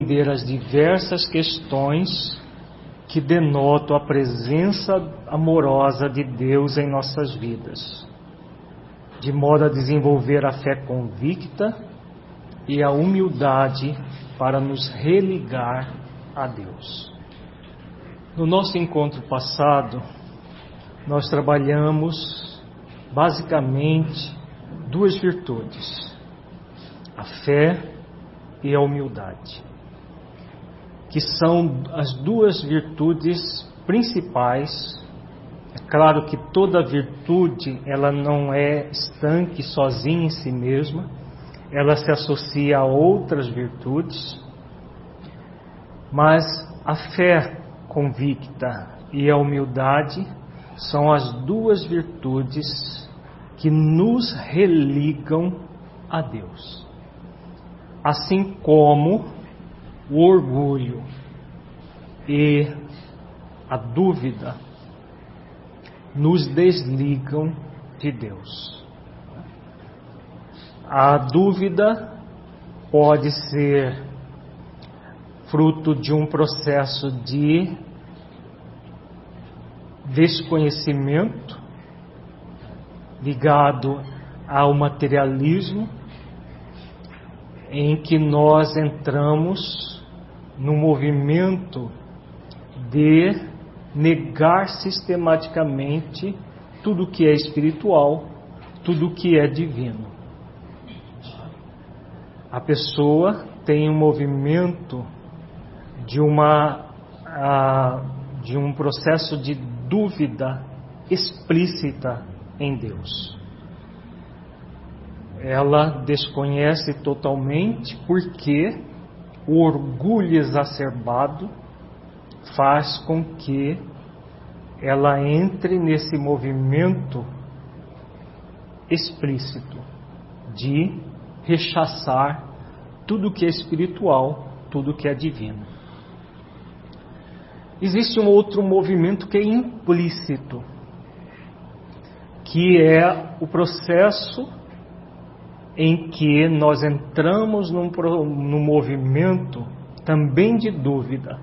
compreender as diversas questões que denotam a presença amorosa de Deus em nossas vidas, de modo a desenvolver a fé convicta e a humildade para nos religar a Deus. No nosso encontro passado, nós trabalhamos basicamente duas virtudes: a fé e a humildade, que são as duas virtudes principais. É claro que toda virtude, ela não é estanque sozinha em si mesma, ela se associa a outras virtudes, mas a fé convicta e a humildade são as duas virtudes que nos religam a Deus. Assim como o orgulho e a dúvida nos desligam de Deus. A dúvida pode ser fruto de um processo de desconhecimento ligado ao materialismo, em que nós entramos no movimento de negar sistematicamente tudo que é espiritual, tudo que é divino. A pessoa tem um movimento de um processo de dúvida explícita em Deus. Ela desconhece totalmente porque o orgulho exacerbado faz com que ela entre nesse movimento explícito de rechaçar tudo que é espiritual, tudo que é divino. Existe um outro movimento que é implícito, que é o processo em que nós entramos num movimento também de dúvida,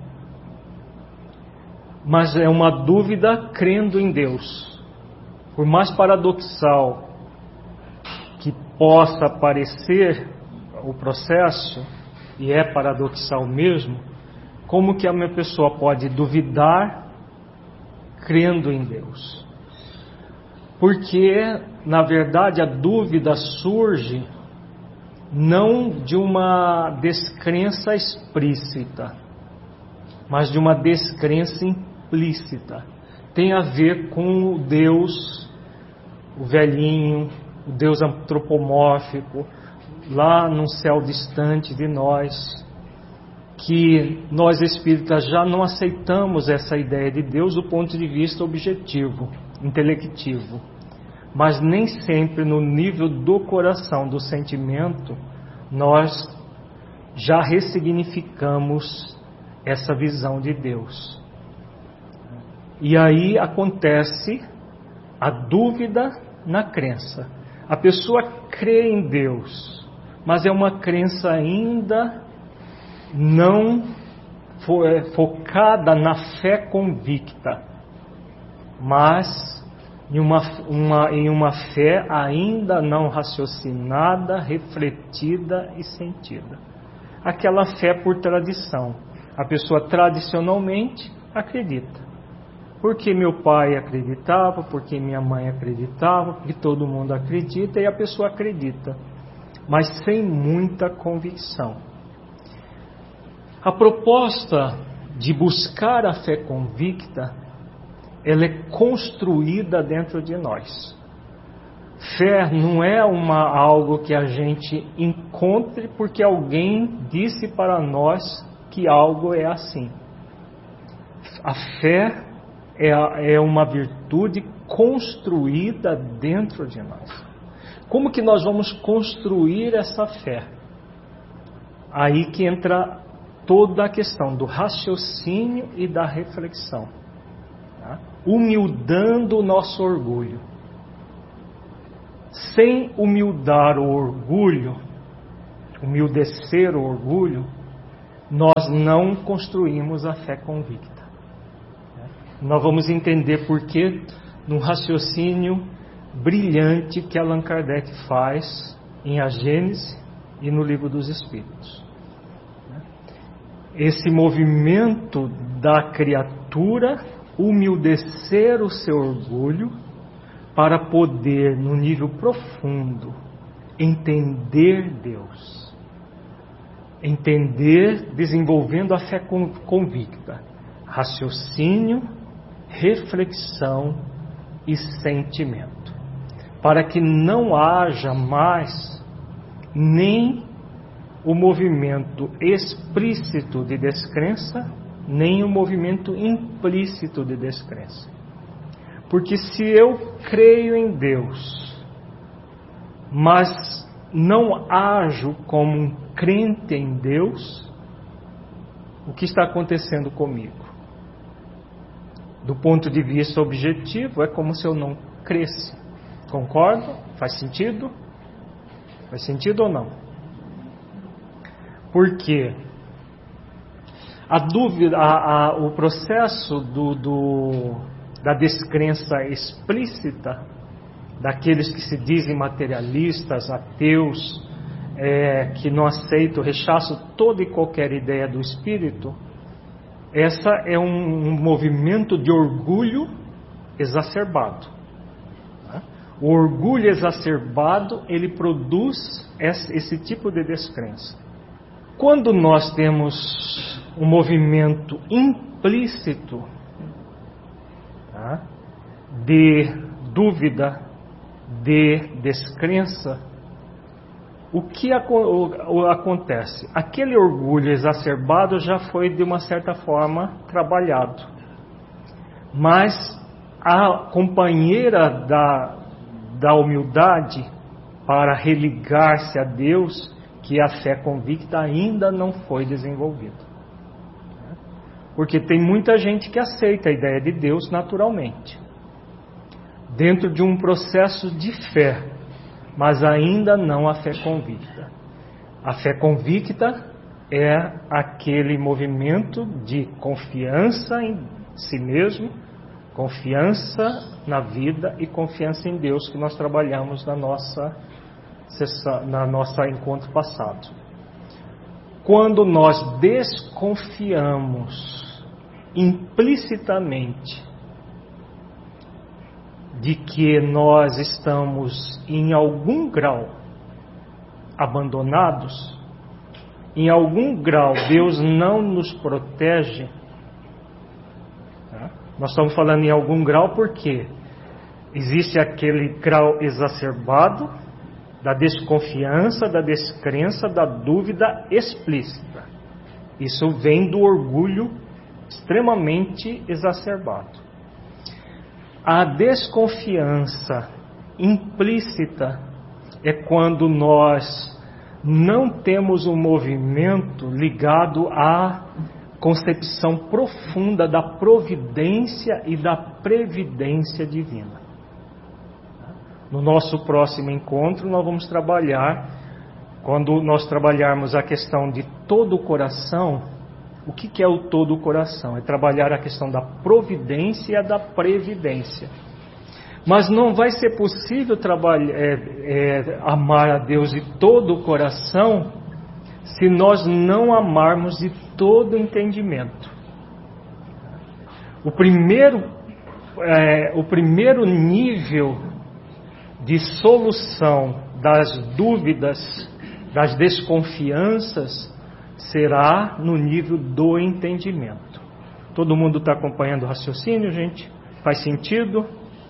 mas é uma dúvida crendo em Deus. Por mais paradoxal que possa parecer o processo, e é paradoxal mesmo, como que a minha pessoa pode duvidar crendo em Deus? Porque, na verdade, a dúvida surge não de uma descrença explícita, mas de uma descrença implícita. Tem a ver com o Deus, o velhinho, o Deus antropomórfico, lá num céu distante de nós, que nós espíritas já não aceitamos essa ideia de Deus do ponto de vista objetivo, intelectivo, mas nem sempre no nível do coração, do sentimento, nós já ressignificamos essa visão de Deus. E aí acontece a dúvida na crença. A pessoa crê em Deus, mas é uma crença ainda não focada na fé convicta, mas em uma fé ainda não raciocinada, refletida e sentida. Aquela fé por tradição. A pessoa tradicionalmente acredita. Porque meu pai acreditava, porque minha mãe acreditava, porque todo mundo acredita, e a pessoa acredita, mas sem muita convicção. A proposta de buscar a fé convicta, ela é construída dentro de nós. Fé não é algo que a gente encontre porque alguém disse para nós que algo é assim. A fé é uma virtude construída dentro de nós. Como que nós vamos construir essa fé? Aí que entra toda a questão do raciocínio e da reflexão, tá? Humildando o nosso orgulho. Sem humildar o orgulho, humildecer o orgulho, nós não construímos a fé convicta. Nós vamos entender por que num raciocínio brilhante que Allan Kardec faz em A Gênese e no Livro dos Espíritos. Esse movimento da criatura humildecer o seu orgulho para poder, no nível profundo, entender Deus. Entender desenvolvendo a fé convicta. Raciocínio, reflexão e sentimento. Para que não haja mais nem o movimento explícito de descrença, nem o movimento implícito de descrença. Porque se eu creio em Deus, mas não ajo como um crente em Deus, o que está acontecendo comigo? Do ponto de vista objetivo, é como se eu não cresce. Concordo? Faz sentido? Faz sentido ou não? Porque a dúvida, o processo da descrença explícita, daqueles que se dizem materialistas, ateus, que não aceitam, rechaçam toda e qualquer ideia do Espírito, essa é um movimento de orgulho exacerbado. O orgulho exacerbado, ele produz esse tipo de descrença. Quando nós temos um movimento implícito, de dúvida, de descrença, o que acontece? Aquele orgulho exacerbado já foi de uma certa forma trabalhado, mas a companheira da humildade para religar-se a Deus, que é a fé convicta, ainda não foi desenvolvida. Porque tem muita gente que aceita a ideia de Deus naturalmente, dentro de um processo de fé, mas ainda não a fé convicta. A fé convicta é aquele movimento de confiança em si mesmo, confiança na vida e confiança em Deus, que nós trabalhamos na nossa encontro passado. Quando nós desconfiamos implicitamente de que nós estamos em algum grau abandonados, em algum grau Deus não nos protege. Nós estamos falando em algum grau porque existe aquele grau exacerbado da desconfiança, da descrença, da dúvida explícita. Isso vem do orgulho extremamente exacerbado. A desconfiança implícita é quando nós não temos um movimento ligado à concepção profunda da providência e da previdência divina. No nosso próximo encontro nós vamos trabalhar, quando nós trabalharmos a questão de todo o coração. O que é o todo o coração? É trabalhar a questão da providência e da previdência. Mas não vai ser possível amar a Deus de todo o coração se nós não amarmos de todo o entendimento. O primeiro nível de solução das dúvidas, das desconfianças, será no nível do entendimento. Todo mundo está acompanhando o raciocínio, gente? Faz sentido?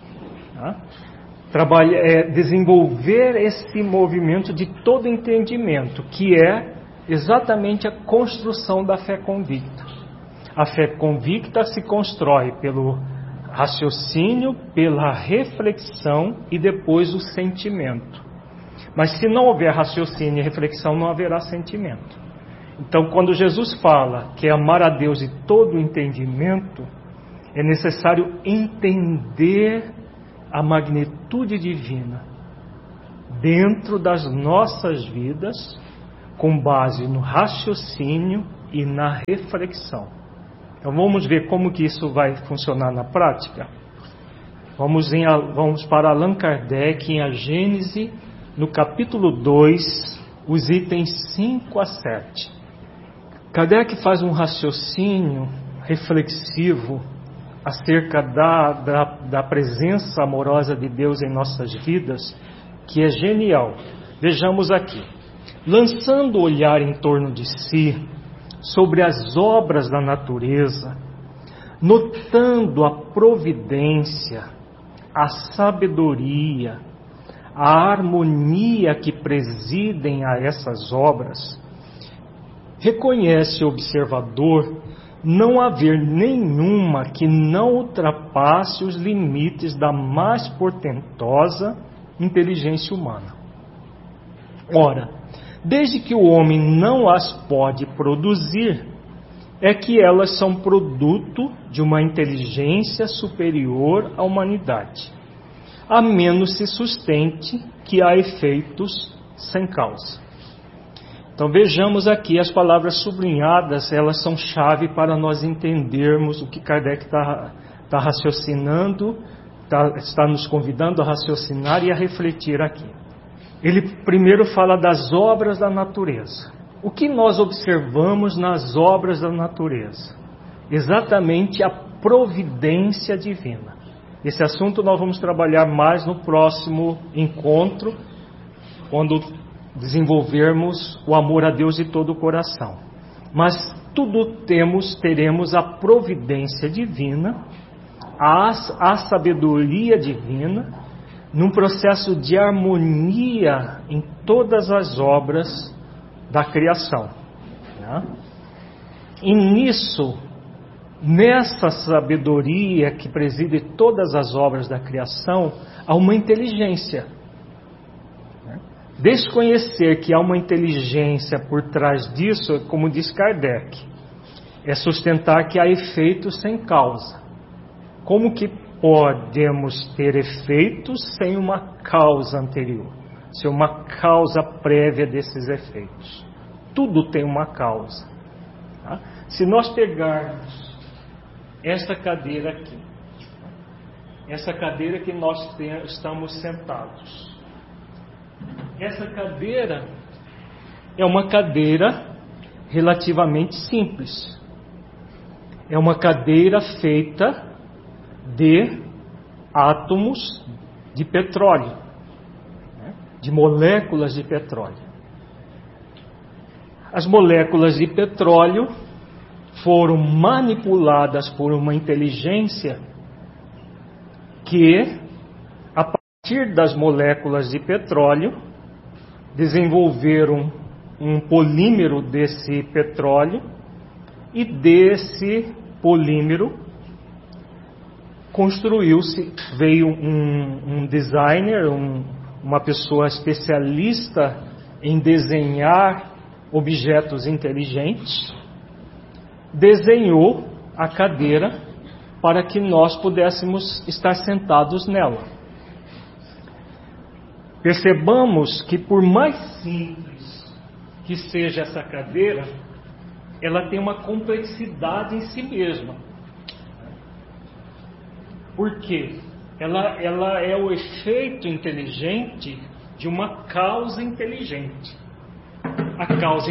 Desenvolver esse movimento de todo entendimento, que é exatamente a construção da fé convicta. A fé convicta se constrói pelo raciocínio, pela reflexão e depois o sentimento. Mas se não houver raciocínio e reflexão, não haverá sentimento. Então, quando Jesus fala que é amar a Deus de todo o entendimento, é necessário entender a magnitude divina dentro das nossas vidas, com base no raciocínio e na reflexão. Então vamos ver como que isso vai funcionar na prática. Vamos para Allan Kardec em A Gênese, no capítulo 2, os itens 5 a 7. Kardec faz um raciocínio reflexivo acerca da presença amorosa de Deus em nossas vidas, que é genial. Vejamos aqui. Lançando o olhar em torno de si, sobre as obras da natureza, notando a providência, a sabedoria, a harmonia que presidem a essas obras, reconhece o observador não haver nenhuma que não ultrapasse os limites da mais portentosa inteligência humana. Ora, desde que o homem não as pode produzir, é que elas são produto de uma inteligência superior à humanidade, a menos se sustente que há efeitos sem causa. Então vejamos aqui as palavras sublinhadas, elas são chave para nós entendermos o que Kardec está raciocinando, está nos convidando a raciocinar e a refletir aqui. Ele primeiro fala das obras da natureza. O que nós observamos nas obras da natureza? Exatamente a providência divina. Esse assunto nós vamos trabalhar mais no próximo encontro, quando desenvolvermos o amor a Deus de todo o coração. Mas tudo teremos a providência divina, a sabedoria divina, num processo de harmonia em todas as obras da criação. Né? E nessa sabedoria que preside todas as obras da criação, há uma inteligência. Desconhecer que há uma inteligência por trás disso, como diz Kardec, é sustentar que há efeitos sem causa. Como que podemos ter efeitos sem uma causa anterior, sem uma causa prévia desses efeitos? Tudo tem uma causa. Tá? Se nós pegarmos esta cadeira aqui, essa cadeira que nós estamos sentados, essa cadeira é uma cadeira relativamente simples. É uma cadeira feita de átomos de petróleo, de moléculas de petróleo. As moléculas de petróleo foram manipuladas por uma inteligência que, a partir das moléculas de petróleo, desenvolveram um polímero desse petróleo, e desse polímero veio um designer, uma pessoa especialista em desenhar objetos inteligentes, desenhou a cadeira para que nós pudéssemos estar sentados nela. Percebamos que, por mais simples que seja essa cadeira, ela tem uma complexidade em si mesma. Por quê? Ela é o efeito inteligente de uma causa inteligente. A causa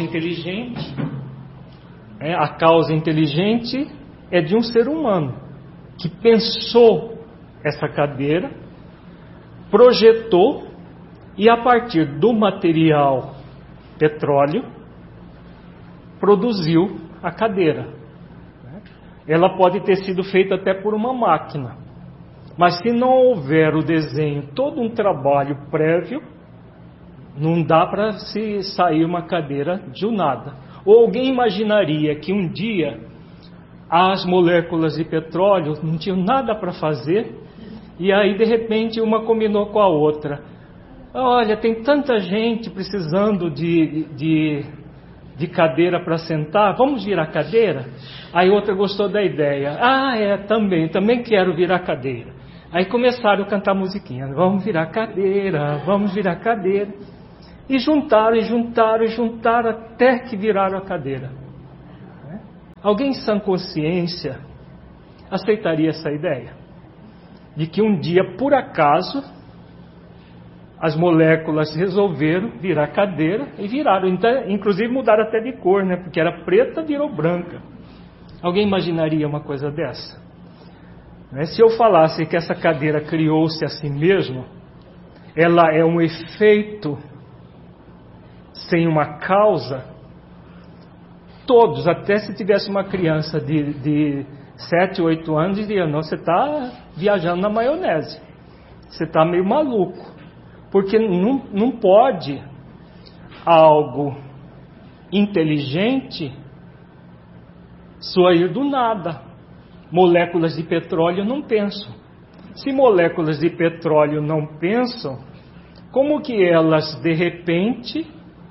inteligente é de um ser humano que pensou essa cadeira, projetou, e a partir do material petróleo produziu a cadeira. Ela pode ter sido feita até por uma máquina, mas se não houver o desenho, todo um trabalho prévio, não dá para se sair uma cadeira de nada. Ou alguém imaginaria que um dia as moléculas de petróleo não tinham nada para fazer, e aí de repente uma combinou com a outra. Olha, tem tanta gente precisando de cadeira para sentar, vamos virar cadeira? Aí outra gostou da ideia. Também quero virar cadeira. Aí começaram a cantar musiquinha. Vamos virar cadeira. E juntaram até que viraram a cadeira. Alguém em sã consciência aceitaria essa ideia? De que um dia, por acaso, as moléculas resolveram virar cadeira e viraram, então, inclusive mudaram até de cor, né? Porque era preta, virou branca. Alguém imaginaria uma coisa dessa? Se eu falasse que essa cadeira criou-se a si mesma, ela é um efeito sem uma causa, todos, até se tivesse uma criança de 7, 8 anos, diriam: não, você está viajando na maionese, você está meio maluco, porque não pode algo inteligente sair do nada. Moléculas de petróleo não pensam. Se moléculas de petróleo não pensam, como que elas de repente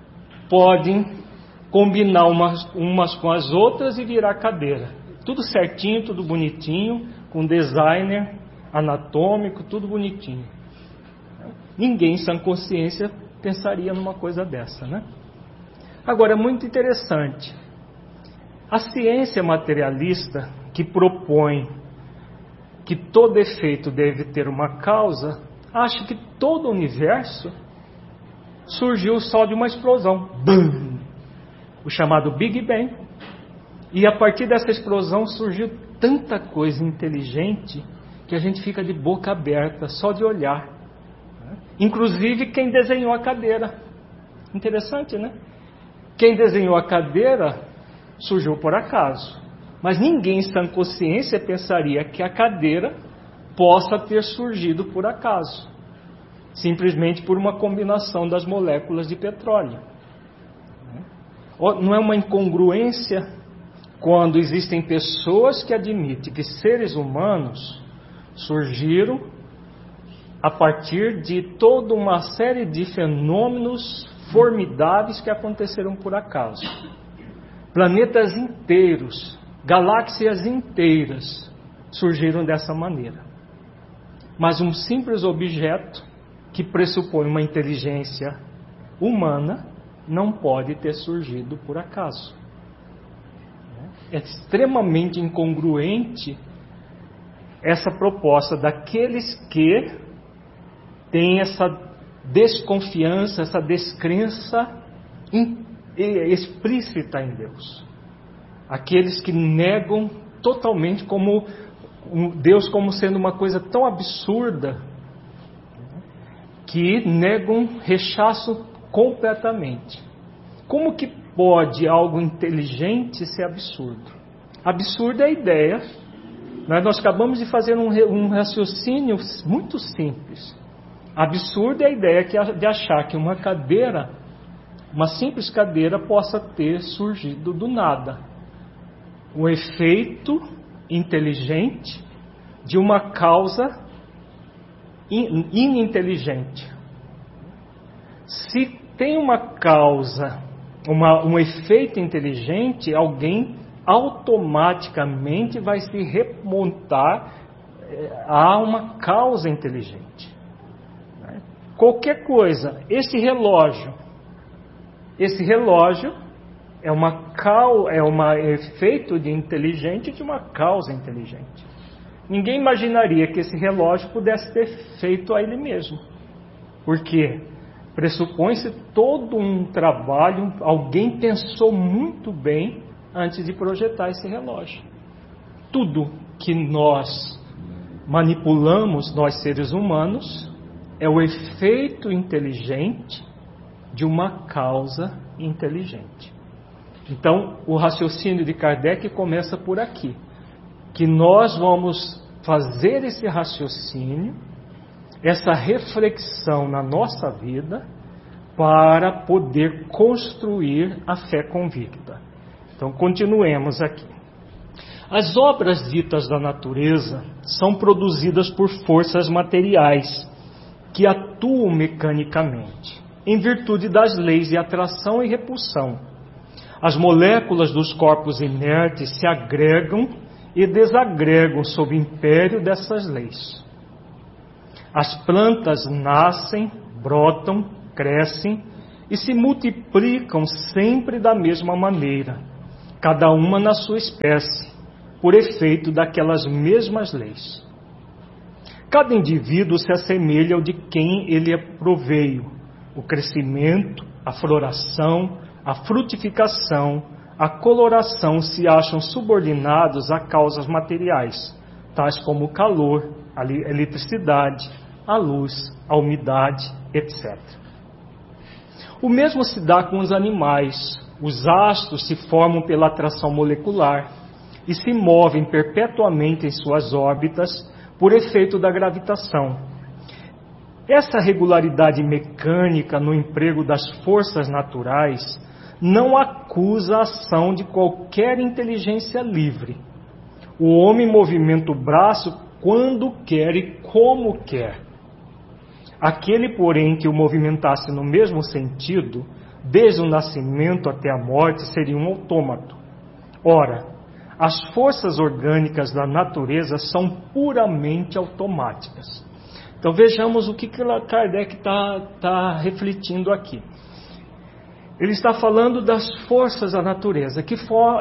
podem combinar umas com as outras e virar cadeira? Tudo certinho, tudo bonitinho, com designer anatômico, tudo bonitinho. Ninguém sem consciência pensaria numa coisa dessa, né? Agora, é muito interessante. A ciência materialista, que propõe que todo efeito deve ter uma causa, acha que todo o universo surgiu só de uma explosão. Bum! O chamado Big Bang. E a partir dessa explosão surgiu tanta coisa inteligente que a gente fica de boca aberta só de olhar. Inclusive quem desenhou a cadeira. Interessante, né? Quem desenhou a cadeira surgiu por acaso. Mas ninguém em sã consciência pensaria que a cadeira possa ter surgido por acaso. Simplesmente por uma combinação das moléculas de petróleo. Não é uma incongruência quando existem pessoas que admitem que seres humanos surgiram a partir de toda uma série de fenômenos formidáveis que aconteceram por acaso. Planetas inteiros, galáxias inteiras surgiram dessa maneira. Mas um simples objeto que pressupõe uma inteligência humana não pode ter surgido por acaso. É extremamente incongruente essa proposta daqueles que têm essa desconfiança, essa descrença explícita em Deus. Aqueles que negam totalmente como Deus como sendo uma coisa tão absurda que negam, rechaçam completamente. Como que pode algo inteligente ser absurdo? Absurdo é a ideia. Nós acabamos de fazer um raciocínio muito simples. Absurdo é a ideia de achar que uma cadeira, uma simples cadeira, possa ter surgido do nada. Um efeito inteligente de uma causa ininteligente. Se tem uma causa, um efeito inteligente, alguém automaticamente vai se remontar a uma causa inteligente. Qualquer coisa, esse relógio é um efeito de inteligente de uma causa inteligente. Ninguém imaginaria que esse relógio pudesse ter feito a ele mesmo. Porque pressupõe-se todo um trabalho, alguém pensou muito bem antes de projetar esse relógio. Tudo que nós manipulamos, nós seres humanos, é o efeito inteligente de uma causa inteligente. Então, o raciocínio de Kardec começa por aqui, que nós vamos fazer esse raciocínio, essa reflexão na nossa vida, para poder construir a fé convicta. Então, continuemos aqui. As obras ditas da natureza são produzidas por forças materiais que atuam mecanicamente, em virtude das leis de atração e repulsão. As moléculas dos corpos inertes se agregam e desagregam sob o império dessas leis. As plantas nascem, brotam, crescem e se multiplicam sempre da mesma maneira, cada uma na sua espécie, por efeito daquelas mesmas leis. Cada indivíduo se assemelha ao de quem ele é proveio. O crescimento, a floração, a frutificação, a coloração se acham subordinados a causas materiais, tais como o calor, a eletricidade, a luz, a umidade, etc. O mesmo se dá com os animais. Os astros se formam pela atração molecular e se movem perpetuamente em suas órbitas por efeito da gravitação. Essa regularidade mecânica no emprego das forças naturais não acusa a ação de qualquer inteligência livre. O homem movimenta o braço quando quer e como quer. Aquele, porém, que o movimentasse no mesmo sentido, desde o nascimento até a morte, seria um autômato. Ora, as forças orgânicas da natureza são puramente automáticas. Então vejamos o que Kardec está refletindo aqui. Ele está falando das forças da natureza, que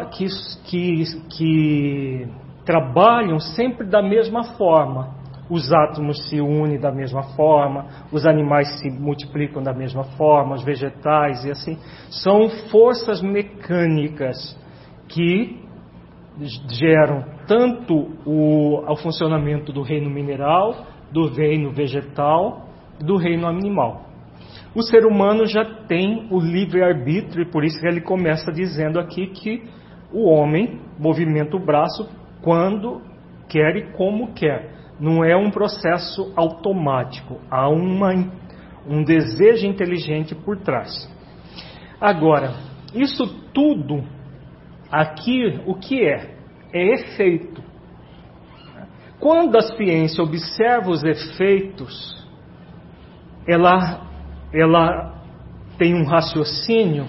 trabalham sempre da mesma forma. Os átomos se unem da mesma forma, os animais se multiplicam da mesma forma, os vegetais e assim. São forças mecânicas que geram tanto o funcionamento do reino mineral, do reino vegetal, do reino animal. O ser humano já tem o livre-arbítrio, e por isso que ele começa dizendo aqui que o homem movimenta o braço quando quer e como quer. Não é um processo automático, há um desejo inteligente por trás. Agora, isso tudo aqui, o que é? É efeito. Quando a ciência observa os efeitos, ela tem um raciocínio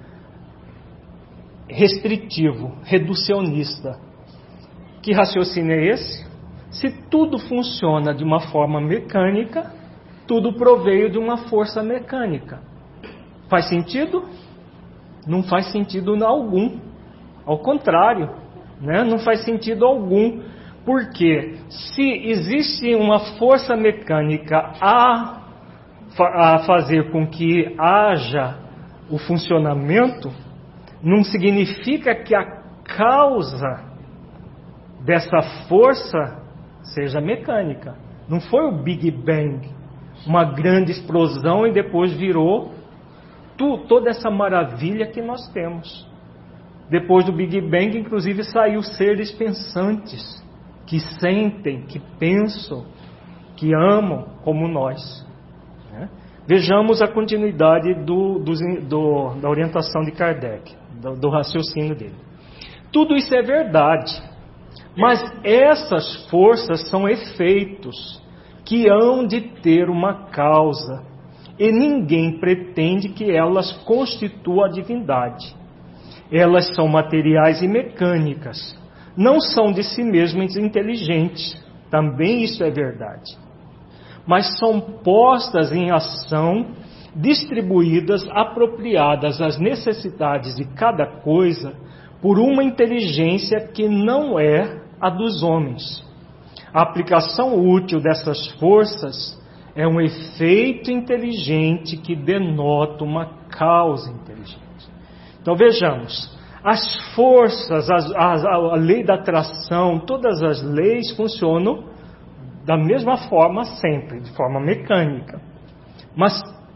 restritivo, reducionista. Que raciocínio é esse? Se tudo funciona de uma forma mecânica, tudo proveio de uma força mecânica. Faz sentido? Não faz sentido algum. Ao contrário, né? Não faz sentido algum. Porque se existe uma força mecânica a fazer com que haja o funcionamento, não significa que a causa dessa força seja mecânica. Não foi o Big Bang, uma grande explosão e depois virou toda essa maravilha que nós temos. Depois do Big Bang, inclusive, saiu seres pensantes, que sentem, que pensam, que amam como nós. Vejamos a continuidade da orientação de Kardec, do raciocínio dele. Tudo isso é verdade, mas essas forças são efeitos que hão de ter uma causa, e ninguém pretende que elas constituam a divindade. Elas são materiais e mecânicas, não são de si mesmas inteligentes, também isso é verdade. Mas são postas em ação, distribuídas, apropriadas às necessidades de cada coisa, por uma inteligência que não é a dos homens. A aplicação útil dessas forças é um efeito inteligente que denota uma causa inteligente. Então vejamos, as forças, a lei da atração, todas as leis funcionam da mesma forma sempre, de forma mecânica. Mas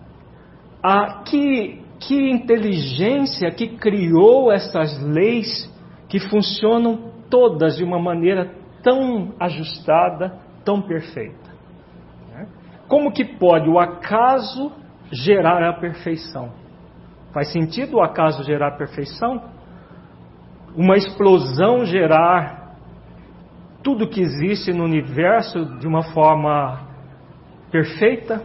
que inteligência que criou essas leis que funcionam todas de uma maneira tão ajustada, tão perfeita? Como que pode o acaso gerar a perfeição? Faz sentido o acaso gerar a perfeição? Uma explosão gerar tudo que existe no universo de uma forma perfeita?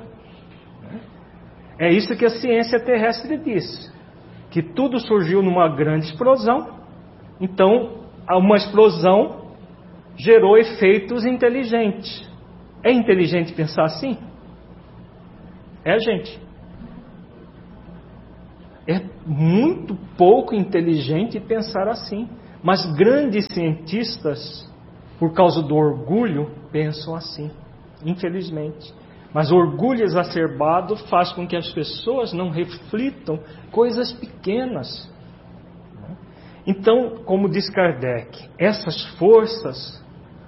É isso que a ciência terrestre diz, que tudo surgiu numa grande explosão. Então, uma explosão gerou efeitos inteligentes. É inteligente pensar assim? É, gente. é muito pouco inteligente pensar assim. Mas grandes cientistas, por causa do orgulho, pensam assim, infelizmente. Mas o orgulho exacerbado faz com que as pessoas não reflitam coisas pequenas. Então, como diz Kardec, essas forças,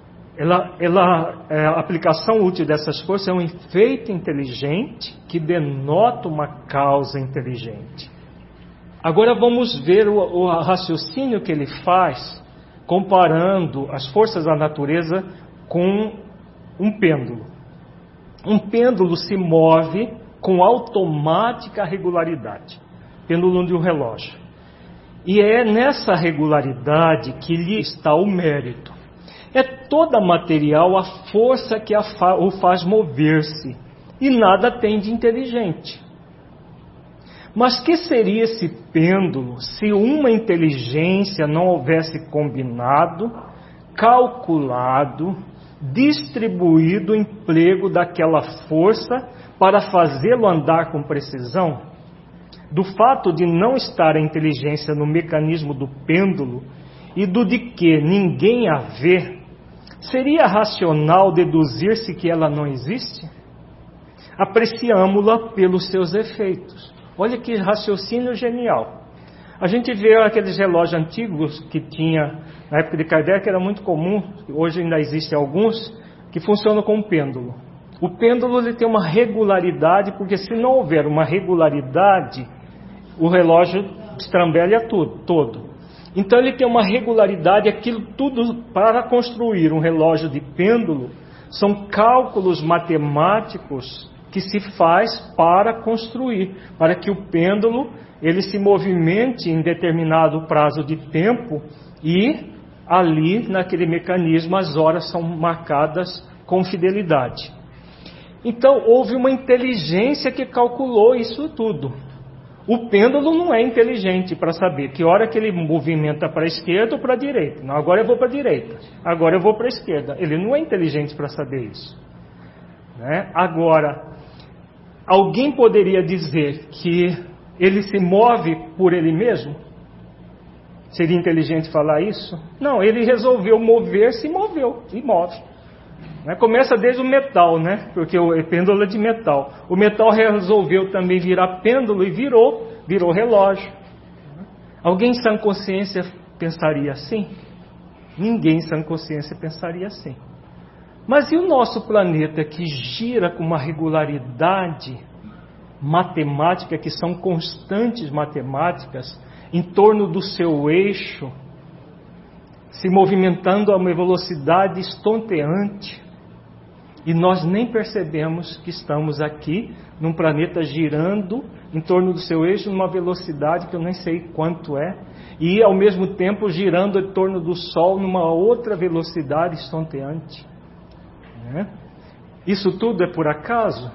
a aplicação útil dessas forças é um efeito inteligente que denota uma causa inteligente. Agora vamos ver o raciocínio que ele faz comparando as forças da natureza com um pêndulo. Um pêndulo se move com automática regularidade, pêndulo de um relógio. E é nessa regularidade que lhe está o mérito. É toda material a força que o faz mover-se, e nada tem de inteligente. Mas que seria esse pêndulo se uma inteligência não houvesse combinado, calculado, distribuído o emprego daquela força para fazê-lo andar com precisão? Do fato de não estar a inteligência no mecanismo do pêndulo e do de que ninguém a vê, seria racional deduzir-se que ela não existe? Apreciamo-la pelos seus efeitos. Olha que raciocínio genial. A gente vê aqueles relógios antigos que tinha, na época de Kardec era muito comum, hoje ainda existem alguns, que funcionam com um pêndulo. O pêndulo ele tem uma regularidade, porque se não houver uma regularidade, o relógio estrambelha todo. Então ele tem uma regularidade, aquilo tudo para construir um relógio de pêndulo, são cálculos matemáticos que se faz para construir, para que o pêndulo ele se movimente em determinado prazo de tempo e ali naquele mecanismo as horas são marcadas com fidelidade. Então houve uma inteligência que calculou isso tudo. O pêndulo não é inteligente para saber que hora que ele movimenta para a esquerda ou para a direita. Não, agora eu vou para a direita, agora eu vou para a esquerda. Ele não é inteligente para saber isso. Agora, alguém poderia dizer que ele se move por ele mesmo? Seria inteligente falar isso? Não, ele resolveu mover-se e moveu, e move. Começa desde o metal, porque o pêndulo é de metal. O metal resolveu também virar pêndulo e virou relógio. Alguém em sã consciência pensaria assim? Ninguém em sã consciência pensaria assim. Mas e o nosso planeta que gira com uma regularidade matemática, que são constantes matemáticas, em torno do seu eixo, se movimentando a uma velocidade estonteante, e nós nem percebemos que estamos aqui num planeta girando em torno do seu eixo numa velocidade que eu nem sei quanto é, e ao mesmo tempo girando em torno do Sol numa outra velocidade estonteante. Isso tudo é por acaso?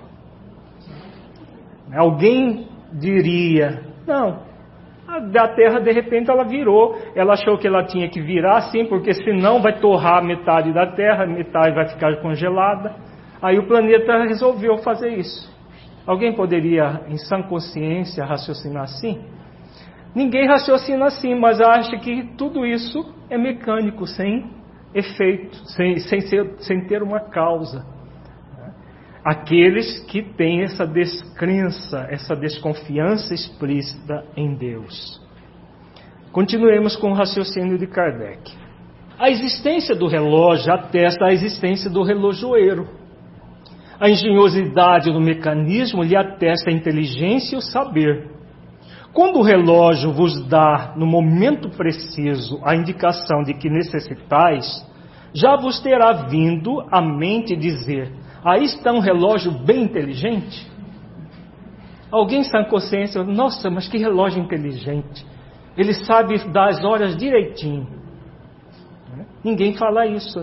Alguém diria, não, a Terra de repente ela virou, ela achou que ela tinha que virar assim, porque senão vai torrar metade da Terra, metade vai ficar congelada. Aí o planeta resolveu fazer isso. Alguém poderia, em sã consciência, raciocinar assim? Ninguém raciocina assim, mas acha que tudo isso é mecânico, sem efeito, sem ter uma causa. Aqueles que têm essa descrença, essa desconfiança explícita em Deus. Continuemos com o raciocínio de Kardec. A existência do relógio atesta a existência do relojoeiro. A engenhosidade do mecanismo lhe atesta a inteligência e o saber. Quando o relógio vos dá, no momento preciso, a indicação de que necessitais, já vos terá vindo à mente dizer: aí está um relógio bem inteligente? Alguém sem consciência, nossa, mas que relógio inteligente. Ele sabe dar as horas direitinho. Ninguém fala isso,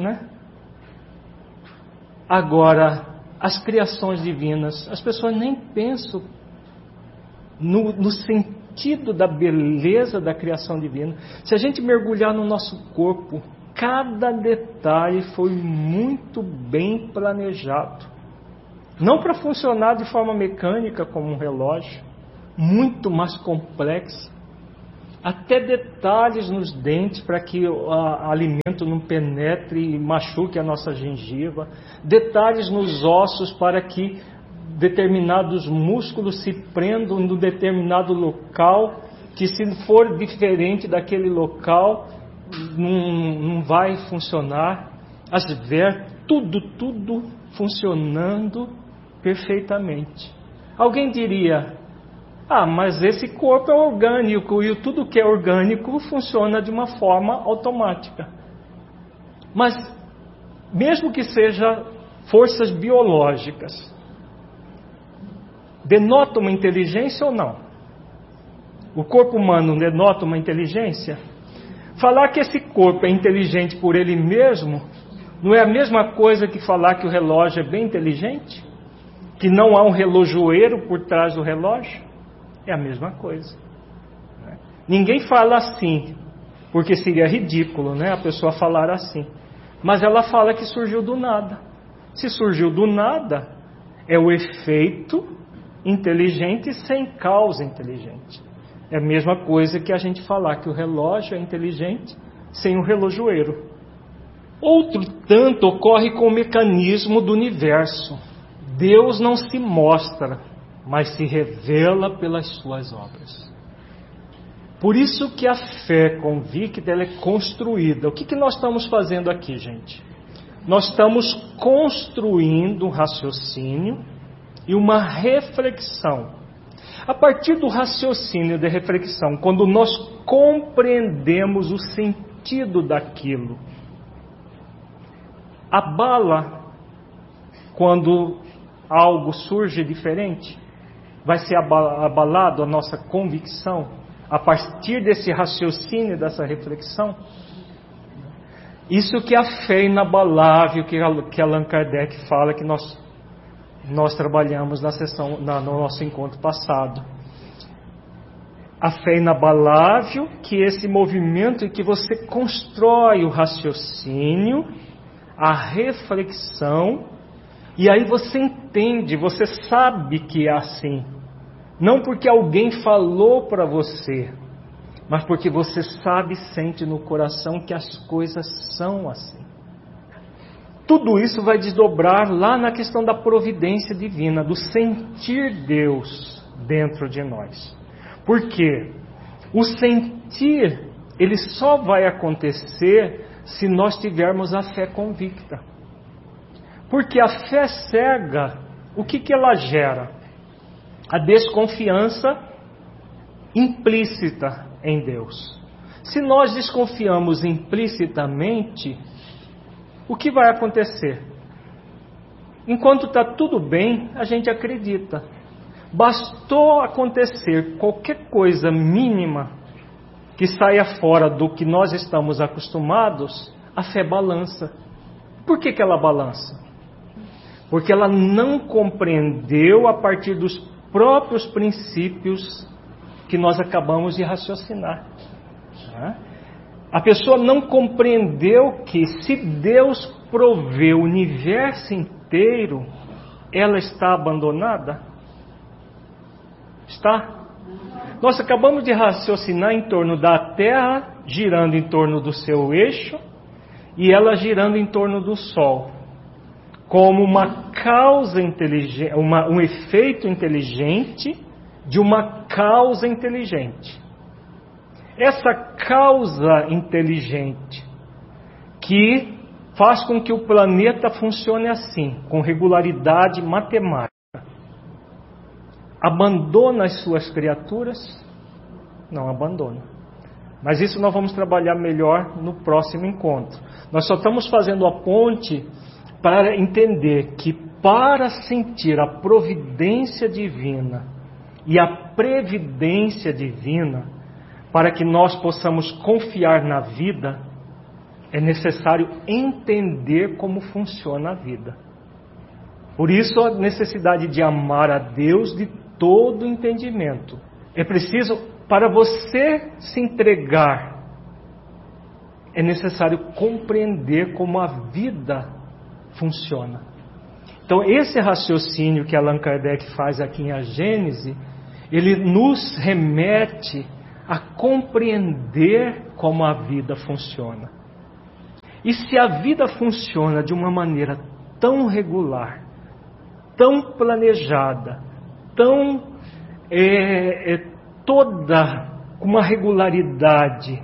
Agora, as criações divinas, as pessoas nem pensam no sentido da beleza da criação divina. Se a gente mergulhar no nosso corpo, cada detalhe foi muito bem planejado. Não para funcionar de forma mecânica como um relógio, muito mais complexa. Até detalhes nos dentes para que o alimento não penetre e machuque a nossa gengiva. Detalhes nos ossos para que determinados músculos se prendam em um determinado local, que se for diferente daquele local, não vai funcionar. As vértebras, tudo funcionando perfeitamente. Alguém diria: mas esse corpo é orgânico e tudo que é orgânico funciona de uma forma automática. Mas, mesmo que seja forças biológicas, denota uma inteligência ou não? O corpo humano denota uma inteligência? Falar que esse corpo é inteligente por ele mesmo não é a mesma coisa que falar que o relógio é bem inteligente? Que não há um relojoeiro por trás do relógio? É a mesma coisa. Ninguém fala assim, porque seria ridículo, né, a pessoa falar assim. Mas ela fala que surgiu do nada. Se surgiu do nada, é o efeito inteligente sem causa inteligente. É a mesma coisa que a gente falar que o relógio é inteligente sem o relojoeiro. Outro tanto ocorre com o mecanismo do universo. Deus não se mostra, mas se revela pelas suas obras. Por isso que a fé convicta, ela é construída. O que nós estamos fazendo aqui, gente? Nós estamos construindo um raciocínio e uma reflexão. A partir do raciocínio e da reflexão, quando nós compreendemos o sentido daquilo, abala quando algo surge diferente? Vai ser abalado a nossa convicção a partir desse raciocínio, dessa reflexão? Isso que é a fé inabalável que Allan Kardec fala, que nós trabalhamos na sessão, no nosso encontro passado. A fé inabalável, que é esse movimento em que você constrói o raciocínio, a reflexão, e aí você entende, você sabe que é assim. Não porque alguém falou para você, mas porque você sabe e sente no coração que as coisas são assim. Tudo isso vai desdobrar lá na questão da providência divina, do sentir Deus dentro de nós. Por quê? O sentir, ele só vai acontecer se nós tivermos a fé convicta. Porque a fé cega, o que ela gera? A desconfiança implícita em Deus. Se nós desconfiamos implicitamente, o que vai acontecer? Enquanto está tudo bem, a gente acredita. Bastou acontecer qualquer coisa mínima que saia fora do que nós estamos acostumados, a fé balança. Por que ela balança? Porque ela não compreendeu a partir dos próprios princípios que nós acabamos de raciocinar. A pessoa não compreendeu que se Deus provê o universo inteiro, ela está abandonada? Está? Nós acabamos de raciocinar em torno da Terra girando em torno do seu eixo e ela girando em torno do Sol, como uma causa inteligente, um efeito inteligente de uma causa inteligente. Essa causa inteligente que faz com que o planeta funcione assim, com regularidade matemática, abandona as suas criaturas? Não abandona. Mas isso nós vamos trabalhar melhor no próximo encontro. Nós só estamos fazendo a ponte para entender que para sentir a providência divina e a previdência divina, para que nós possamos confiar na vida, é necessário entender como funciona a vida. Por isso a necessidade de amar a Deus de todo entendimento. É preciso, para você se entregar, é necessário compreender como a vida funciona. Então esse raciocínio que Allan Kardec faz aqui em A Gênese, ele nos remete a compreender como a vida funciona. E se a vida funciona de uma maneira tão regular, tão planejada, tão toda com uma regularidade,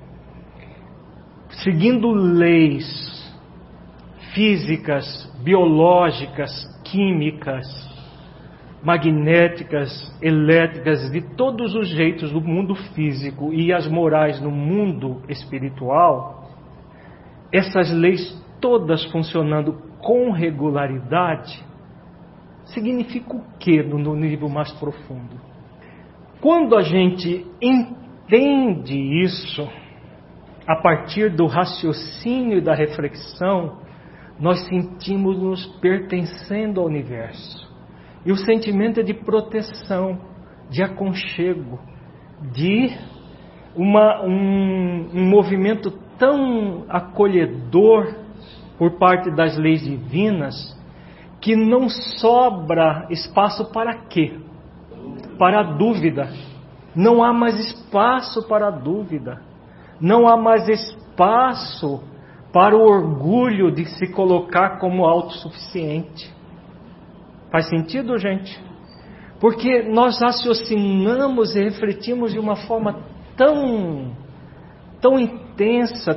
seguindo leis físicas, biológicas, químicas, magnéticas, elétricas, de todos os jeitos do mundo físico e as morais no mundo espiritual, essas leis todas funcionando com regularidade, significa o que no nível mais profundo? Quando a gente entende isso, a partir do raciocínio e da reflexão, nós sentimos-nos pertencendo ao universo. E o sentimento é de proteção, de aconchego, de um movimento tão acolhedor por parte das leis divinas, que não sobra espaço para quê? Para a dúvida. Não há mais espaço para a dúvida. Não há mais espaço para o orgulho de se colocar como autossuficiente. Faz sentido, gente? Porque nós raciocinamos e refletimos de uma forma tão intensa,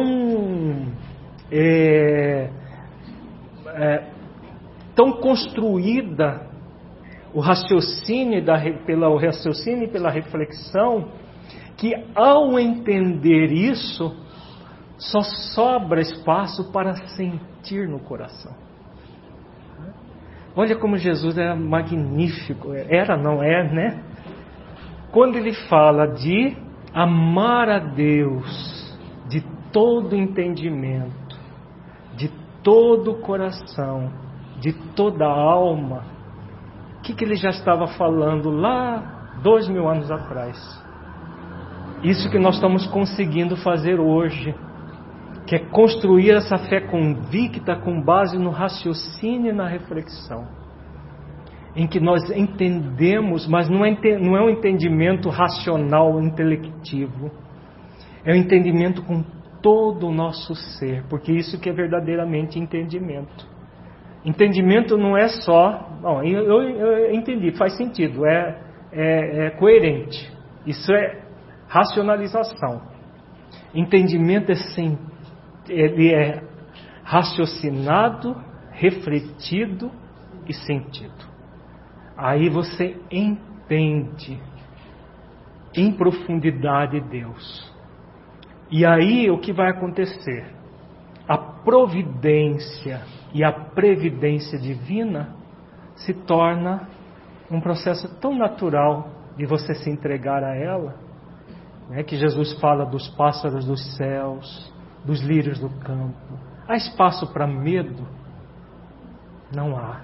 tão construída, o raciocínio pelo raciocínio e pela reflexão, que ao entender isso, só sobra espaço para sentir no coração. Olha como Jesus era magnífico, não é, né? Quando ele fala de amar a Deus de todo entendimento, de todo o coração, de toda a alma, o que ele já estava falando lá 2000 anos atrás? Isso que nós estamos conseguindo fazer hoje, que é construir essa fé convicta com base no raciocínio e na reflexão, em que nós entendemos, mas não é um entendimento racional, intelectivo, é um entendimento com todo o nosso ser, porque isso que é verdadeiramente entendimento. Entendimento não é só... Bom, eu entendi, faz sentido, é coerente. Isso é racionalização. Entendimento ele é raciocinado, refletido e sentido. Aí você entende em profundidade Deus. E aí o que vai acontecer? A providência e a previdência divina se torna um processo tão natural de você se entregar a ela, né, que Jesus fala dos pássaros dos céus, dos lírios do campo. Há espaço para medo? Não há.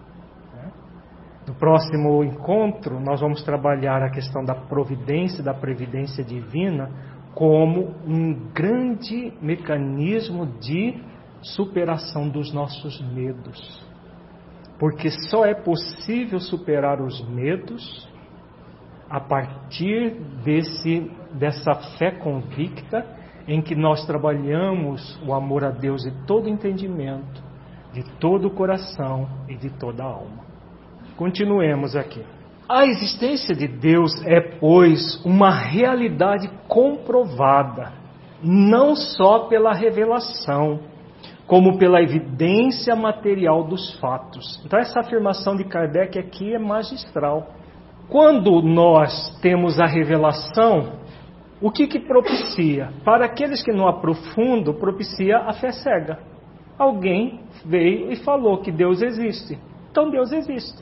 No próximo encontro, nós vamos trabalhar a questão da providência e da previdência divina como um grande mecanismo de superação dos nossos medos. Porque só é possível superar os medos a partir dessa fé convicta em que nós trabalhamos o amor a Deus de todo entendimento, de todo o coração e de toda a alma. Continuemos aqui. A existência de Deus é, pois, uma realidade comprovada, não só pela revelação, como pela evidência material dos fatos. Então essa afirmação de Kardec aqui é magistral. Quando nós temos a revelação, o que propicia? Para aqueles que não aprofundam, propicia a fé cega. Alguém veio e falou que Deus existe. Então Deus existe.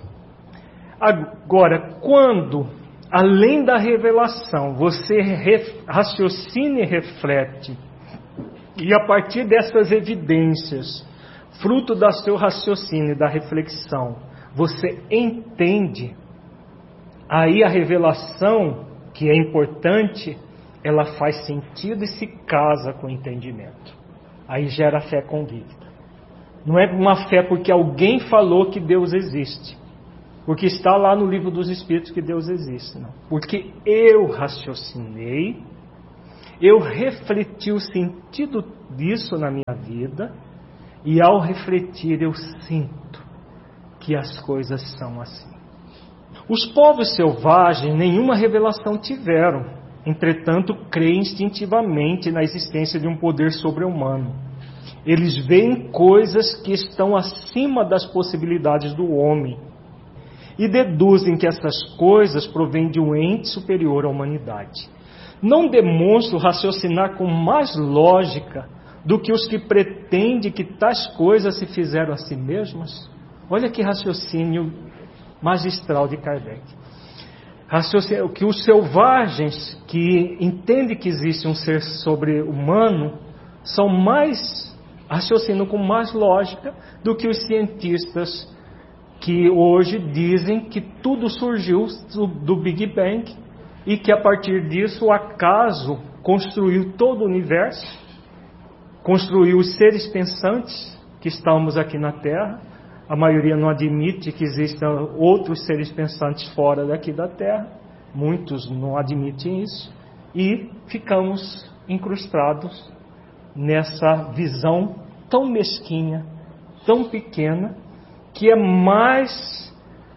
Agora, quando, além da revelação, você raciocina e reflete, e a partir dessas evidências, fruto do seu raciocínio e da reflexão, você entende, aí a revelação, que é importante, ela faz sentido e se casa com o entendimento. Aí gera fé convicta. Não é uma fé porque alguém falou que Deus existe. porque está lá no livro dos Espíritos que Deus existe, não. Porque eu raciocinei, eu refleti o sentido disso na minha vida, e ao refletir eu sinto que as coisas são assim. Os povos selvagens nenhuma revelação tiveram, entretanto creem instintivamente na existência de um poder sobre-humano. Eles veem coisas que estão acima das possibilidades do homem e deduzem que essas coisas provêm de um ente superior à humanidade. Não demonstro raciocinar com mais lógica do que os que pretendem que tais coisas se fizeram a si mesmas? Olha que raciocínio magistral de Kardec. Raciocínio que os selvagens que entendem que existe um ser sobre-humano raciocinam com mais lógica do que os cientistas que hoje dizem que tudo surgiu do Big Bang e que a partir disso o acaso construiu todo o universo, construiu os seres pensantes que estamos aqui na Terra. A maioria não admite que existam outros seres pensantes fora daqui da Terra, muitos não admitem isso, e ficamos incrustados nessa visão tão mesquinha, tão pequena, que é mais,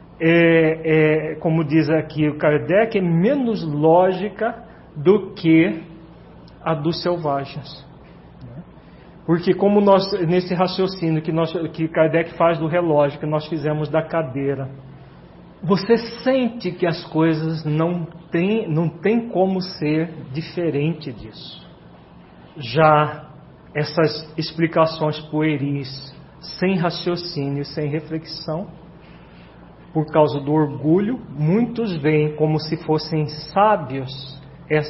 como diz aqui o Kardec, é menos lógica do que a dos selvagens. Porque como nós, nesse raciocínio que Kardec faz do relógio, que nós fizemos da cadeira, você sente que as coisas não tem como ser diferente disso. Já essas explicações pueris, sem raciocínio, sem reflexão, por causa do orgulho, muitos veem como se fossem sábias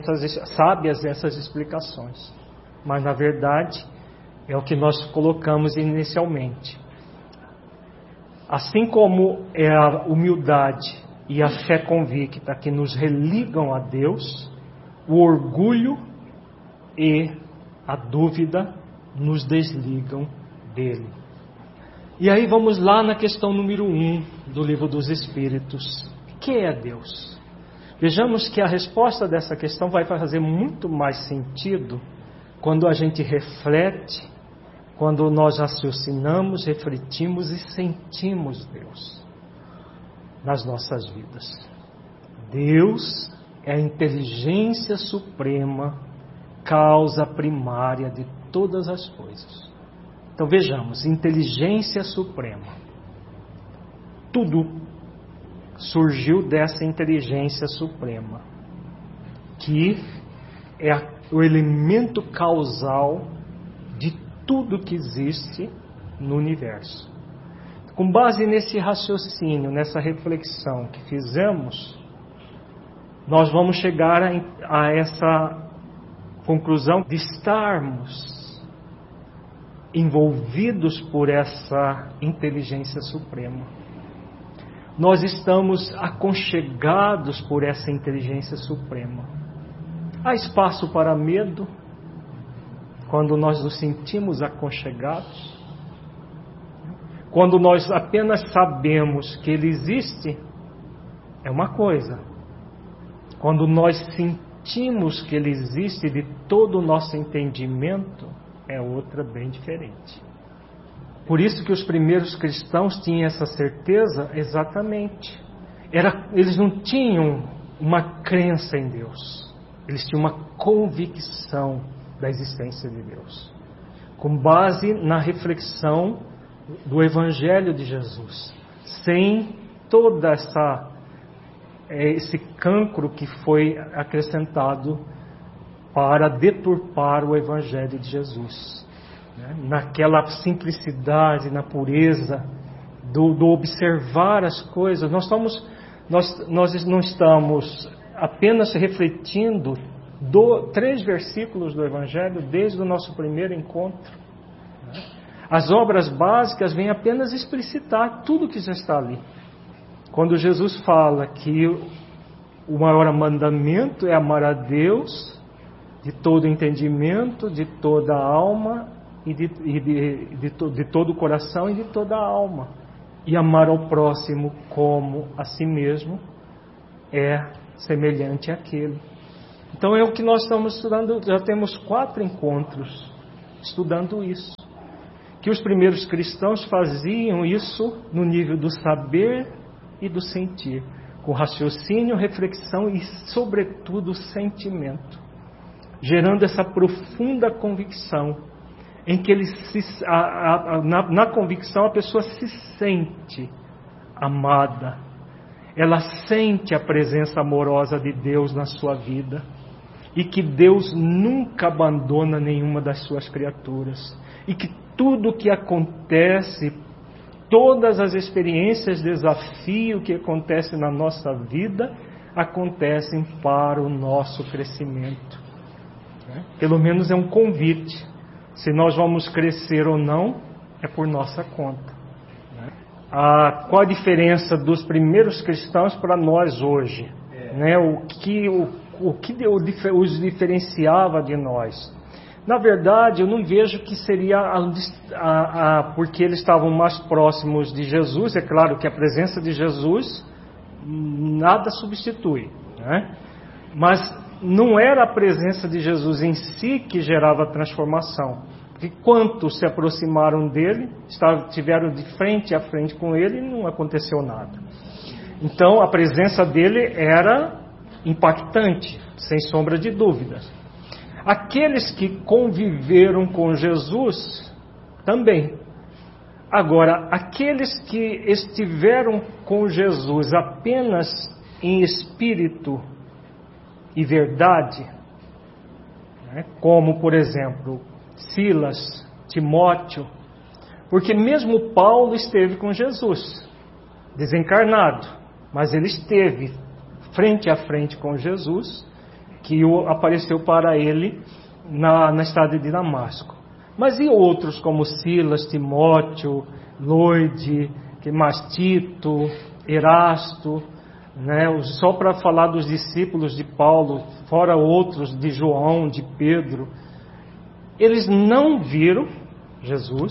essas explicações. Mas na verdade é o que nós colocamos inicialmente. Assim como é a humildade e a fé convicta que nos religam a Deus, o orgulho e a dúvida nos desligam dele. E aí vamos lá na questão número 1 do Livro dos Espíritos. O que é Deus? Vejamos que a resposta dessa questão vai fazer muito mais sentido quando a gente reflete, quando nós raciocinamos, refletimos e sentimos Deus nas nossas vidas. Deus é a inteligência suprema, causa primária de todas as coisas. Então vejamos, inteligência suprema. Tudo surgiu dessa inteligência suprema, que é o elemento causal de tudo que existe no universo. Com base nesse raciocínio, nessa reflexão que fizemos, nós vamos chegar a essa conclusão de estarmos envolvidos por essa inteligência suprema. Nós estamos aconchegados por essa inteligência suprema. Há espaço para medo quando nós nos sentimos aconchegados? Quando nós apenas sabemos que Ele existe, é uma coisa. Quando nós sentimos que Ele existe de todo o nosso entendimento, é outra bem diferente. Por isso que os primeiros cristãos tinham essa certeza exatamente. Eles não tinham uma crença em Deus. Eles tinham uma convicção da existência de Deus, com base na reflexão do Evangelho de Jesus, sem toda esse cancro que foi acrescentado para deturpar o Evangelho de Jesus, né? Naquela simplicidade, na pureza do observar as coisas. Nós não estamos apenas refletindo 3 versículos do Evangelho desde o nosso primeiro encontro. As obras básicas vêm apenas explicitar tudo que já está ali. Quando Jesus fala que o maior mandamento é amar a Deus de todo entendimento, de toda a alma, e de todo o coração e de toda a alma. e amar ao próximo como a si mesmo é semelhante àquele. Então é o que nós estamos estudando, já temos 4 encontros estudando isso. Que os primeiros cristãos faziam isso no nível do saber e do sentir, com raciocínio, reflexão e, sobretudo, sentimento, gerando essa profunda convicção, em que na convicção a pessoa se sente amada, ela sente a presença amorosa de Deus na sua vida, e que Deus nunca abandona nenhuma das suas criaturas, e que tudo o que acontece, todas as experiências, desafio que acontece na nossa vida, acontecem para o nosso crescimento. Pelo menos é um convite. Se nós vamos crescer ou não, é por nossa conta. Qual a diferença dos primeiros cristãos para nós hoje? O que os diferenciava de nós? Na verdade, eu não vejo que seria porque eles estavam mais próximos de Jesus. É claro que a presença de Jesus nada substitui, mas não era a presença de Jesus em si que gerava a transformação. Porque quantos se aproximaram dele, estiveram de frente a frente com ele, e não aconteceu nada. Então a presença dele era impactante, sem sombra de dúvidas. Aqueles que conviveram com Jesus também. Agora, aqueles que estiveram com Jesus apenas em espírito e verdade, como por exemplo Silas, Timóteo, porque mesmo Paulo esteve com Jesus, desencarnado, mas ele esteve frente a frente com Jesus, que apareceu para ele na estrada de Damasco. Mas e outros como Silas, Timóteo, Lloyd, Tito, Erasto, só para falar dos discípulos de Paulo, fora outros de João, de Pedro, eles não viram Jesus,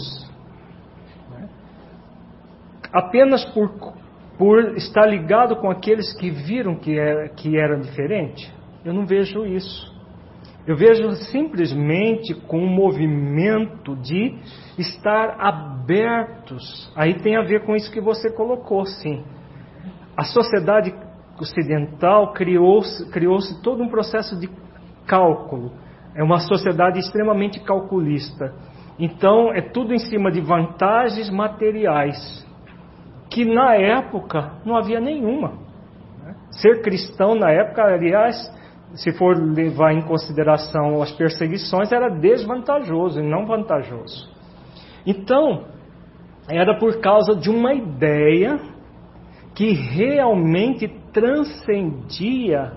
apenas por estar ligado com aqueles que viram que era diferente. Eu não vejo isso. Eu vejo simplesmente com um movimento de estar abertos. Aí tem a ver com isso que você colocou, sim. A sociedade ocidental criou-se todo um processo de cálculo. É uma sociedade extremamente calculista. Então, é tudo em cima de vantagens materiais, que na época não havia nenhuma. Ser cristão na época, aliás, se for levar em consideração as perseguições, era desvantajoso e não vantajoso. Então, era por causa de uma ideia que realmente transcendia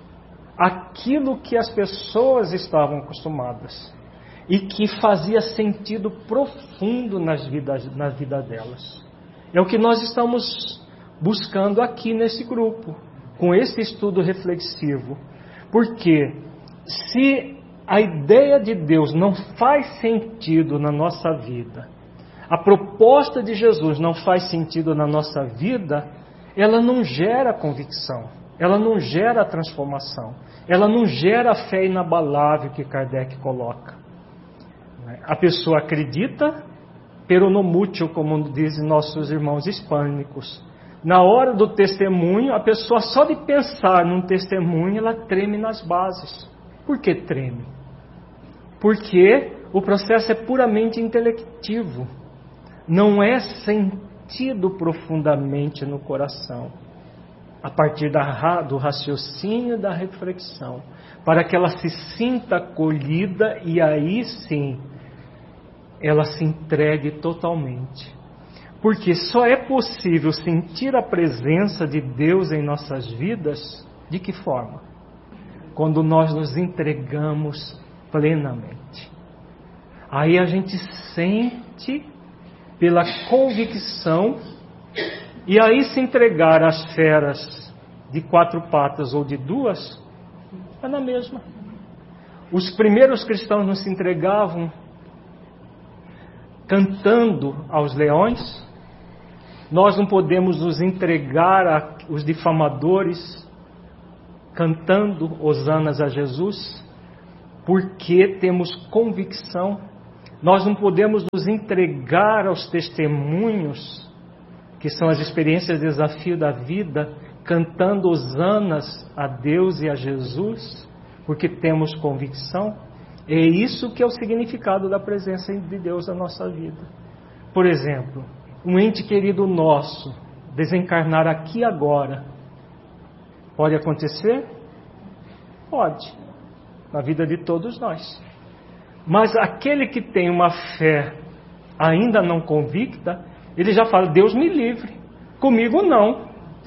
aquilo que as pessoas estavam acostumadas e que fazia sentido profundo na vida delas. É o que nós estamos buscando aqui nesse grupo, com esse estudo reflexivo. Porque se a ideia de Deus não faz sentido na nossa vida, a proposta de Jesus não faz sentido na nossa vida, ela não gera convicção, ela não gera transformação, ela não gera a fé inabalável que Kardec coloca. A pessoa acredita, pero no mútil, como dizem nossos irmãos hispânicos. Na hora do testemunho, a pessoa só de pensar num testemunho, ela treme nas bases. Por que treme? Porque o processo é puramente intelectivo. Não é sentido profundamente no coração. A partir do raciocínio e da reflexão. Para que ela se sinta acolhida e aí sim, ela se entregue totalmente. Porque só é possível sentir a presença de Deus em nossas vidas, de que forma? Quando nós nos entregamos plenamente. Aí a gente sente pela convicção, e aí se entregar às feras de 4 patas ou de 2, é na mesma. Os primeiros cristãos não se entregavam cantando aos leões, Nós não podemos nos entregar aos difamadores, cantando hosanas a Jesus, porque temos convicção. Nós não podemos nos entregar aos testemunhos, que são as experiências de desafio da vida, cantando hosanas a Deus e a Jesus, porque temos convicção. É isso que é o significado da presença de Deus na nossa vida. Por exemplo, um ente querido nosso desencarnar aqui agora, pode acontecer? Pode, na vida de todos nós. Mas aquele que tem uma fé ainda não convicta, ele já fala, Deus me livre, comigo não.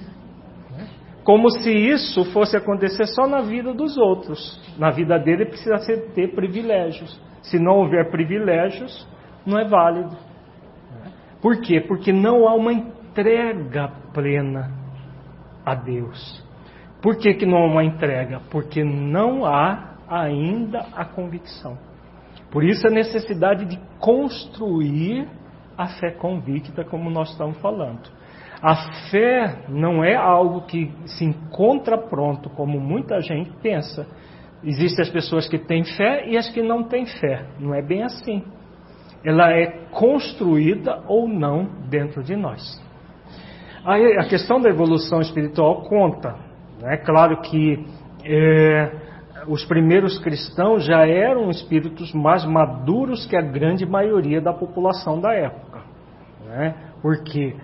Como se isso fosse acontecer só na vida dos outros. Na vida dele precisa ter privilégios. Se não houver privilégios, não é válido. Por quê? Porque não há uma entrega plena a Deus. Por que não há uma entrega? Porque não há ainda a convicção. Por isso a necessidade de construir a fé convicta, como nós estamos falando. A fé não é algo que se encontra pronto, como muita gente pensa. Existem as pessoas que têm fé e as que não têm fé. Não é bem assim. Ela é construída ou não dentro de nós. Aí, a questão da evolução espiritual conta. É claro que os primeiros cristãos já eram espíritos mais maduros que a grande maioria da população da época. Porque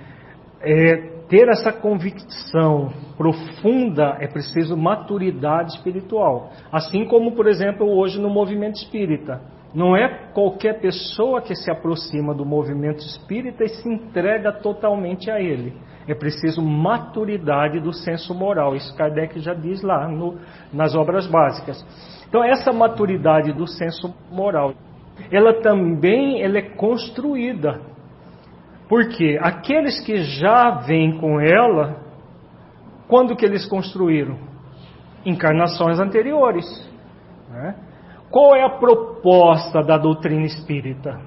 ter essa convicção profunda é preciso maturidade espiritual. Assim como, por exemplo, hoje no movimento espírita. Não é qualquer pessoa que se aproxima do movimento espírita e se entrega totalmente a ele. É preciso maturidade do senso moral. Isso Kardec já diz lá nas obras básicas. Então essa maturidade do senso moral, ela é construída. Porque aqueles que já vêm com ela, quando que eles construíram? Encarnações anteriores. Qual é a proposta da doutrina espírita?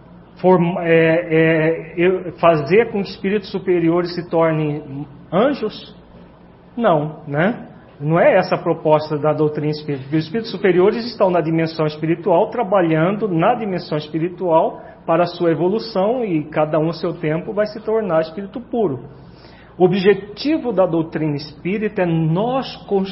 Fazer com que espíritos superiores se tornem anjos? Não, Não é essa a proposta da doutrina espírita. Os espíritos superiores estão na dimensão espiritual, trabalhando na dimensão espiritual para a sua evolução, e cada um a seu tempo vai se tornar espírito puro. O objetivo da doutrina espírita é nós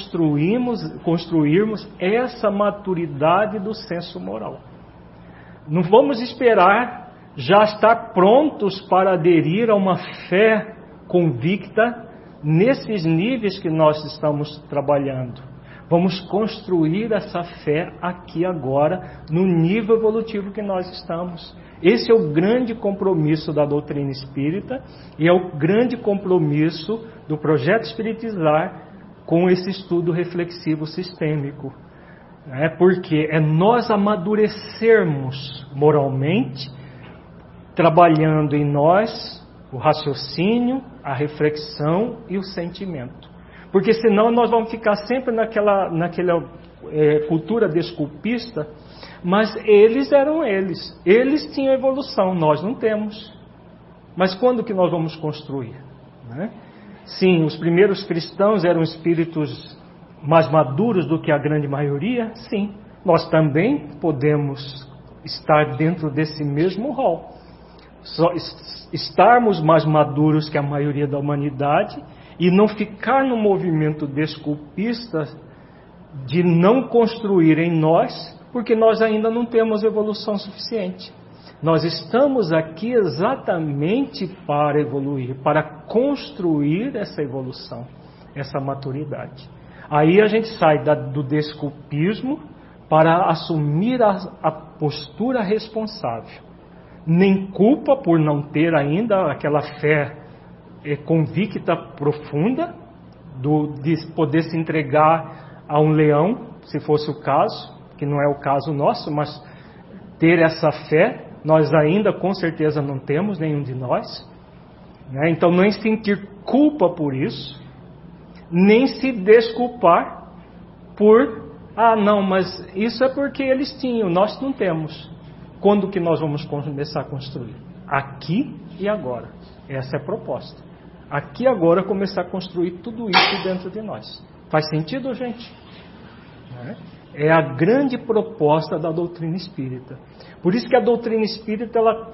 construirmos essa maturidade do senso moral. Não vamos esperar já estar prontos para aderir a uma fé convicta nesses níveis que nós estamos trabalhando. Vamos construir essa fé aqui agora, no nível evolutivo que nós estamos. Esse é o grande compromisso da doutrina espírita e é o grande compromisso do projeto Espiritizar com esse estudo reflexivo sistêmico. Porque é nós amadurecermos moralmente, trabalhando em nós o raciocínio, a reflexão e o sentimento. Porque senão nós vamos ficar sempre naquela cultura desculpista, mas eles eram eles. Eles tinham evolução, nós não temos. Mas quando que nós vamos construir? Sim, os primeiros cristãos eram espíritos mais maduros do que a grande maioria? Sim. Nós também podemos estar dentro desse mesmo rol. Só estarmos mais maduros que a maioria da humanidade e não ficar no movimento desculpista de não construir em nós, porque nós ainda não temos evolução suficiente. Nós estamos aqui exatamente para evoluir, para construir essa evolução, essa maturidade. Aí a gente sai do desculpismo para assumir a postura responsável. Nem culpa por não ter ainda aquela fé convicta profunda, de poder se entregar a um leão, se fosse o caso, que não é o caso nosso, mas ter essa fé, nós ainda com certeza não temos, nenhum de nós. Então nem sentir culpa por isso, nem se desculpar por, não, mas isso é porque eles tinham, nós não temos. Quando que nós vamos começar a construir? aqui e agora. Essa é a proposta. Aqui e agora começar a construir tudo isso dentro de nós. Faz sentido, gente? É a grande proposta da doutrina espírita. Por isso que a doutrina espírita ela